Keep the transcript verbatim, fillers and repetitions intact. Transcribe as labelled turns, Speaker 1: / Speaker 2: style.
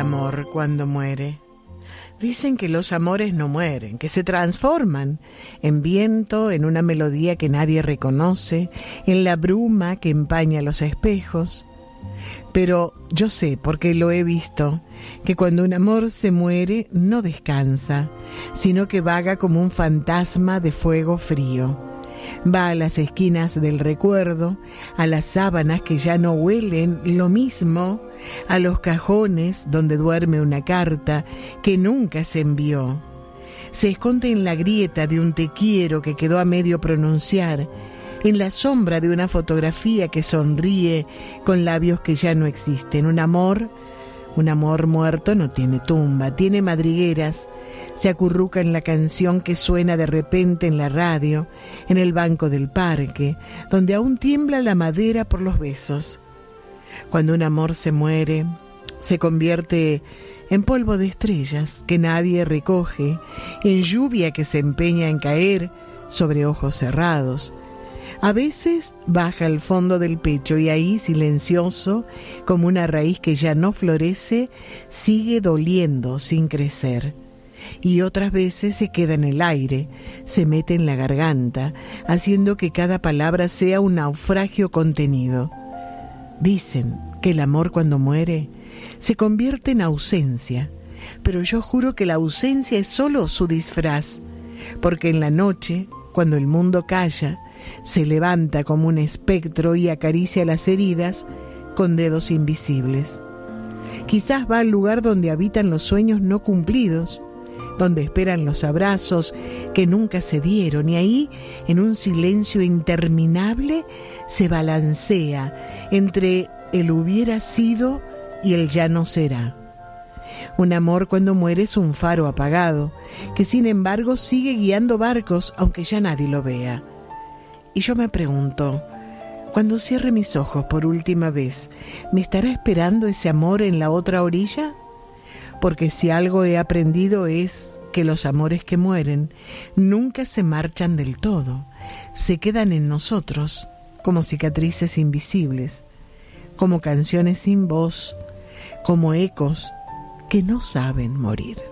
Speaker 1: amor cuando muere? Dicen que los amores no mueren, que se transforman en viento, en una melodía que nadie reconoce, en la bruma que empaña los espejos. Pero yo sé, porque lo he visto, que cuando un amor se muere no descansa, sino que vaga como un fantasma de fuego frío. Va a las esquinas del recuerdo, a las sábanas que ya no huelen lo mismo, a los cajones donde duerme una carta que nunca se envió. Se esconde en la grieta de un te quiero que quedó a medio pronunciar, en la sombra de una fotografía que sonríe con labios que ya no existen. Un amor, un amor muerto no tiene tumba, tiene madrigueras. Se acurruca en la canción que suena de repente en la radio, en el banco del parque, donde aún tiembla la madera por los besos. Cuando un amor se muere, se convierte en polvo de estrellas que nadie recoge, en lluvia que se empeña en caer sobre ojos cerrados. A veces baja al fondo del pecho y ahí, silencioso, como una raíz que ya no florece, sigue doliendo sin crecer. Y otras veces se queda en el aire, se mete en la garganta, haciendo que cada palabra sea un naufragio contenido. Dicen que el amor cuando muere se convierte en ausencia, pero yo juro que la ausencia es solo su disfraz, porque en la noche, cuando el mundo calla, se levanta como un espectro y acaricia las heridas con dedos invisibles. Quizás va al lugar donde habitan los sueños no cumplidos, donde esperan los abrazos que nunca se dieron, y ahí, en un silencio interminable, se balancea entre el hubiera sido y el ya no será. Un amor cuando muere es un faro apagado, que sin embargo sigue guiando barcos aunque ya nadie lo vea. Y yo me pregunto, cuando cierre mis ojos por última vez, ¿me estará esperando ese amor en la otra orilla? Porque si algo he aprendido es que los amores que mueren nunca se marchan del todo, se quedan en nosotros como cicatrices invisibles, como canciones sin voz, como ecos que no saben morir.